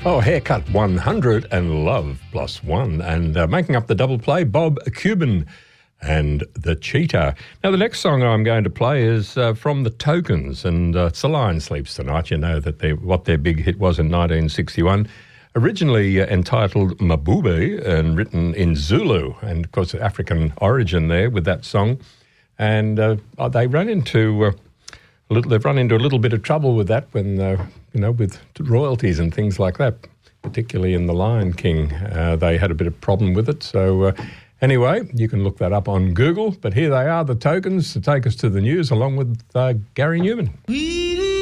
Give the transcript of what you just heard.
Oh, Haircut 100 and Love Plus One. And making up the double play, Bob Cuban and The Cheetah. Now, the next song I'm going to play is from The Tokens, and it's The Lion Sleeps Tonight. You know that what their big hit was in 1961. Originally entitled Mabube and written in Zulu, and of course African origin there with that song. And they run into they've run into a little bit of trouble with that when with royalties and things like that, particularly in The Lion King. They had a bit of problem with it. So anyway, you can look that up on Google. But here they are, The Tokens, to take us to the news, along with Gary Newman.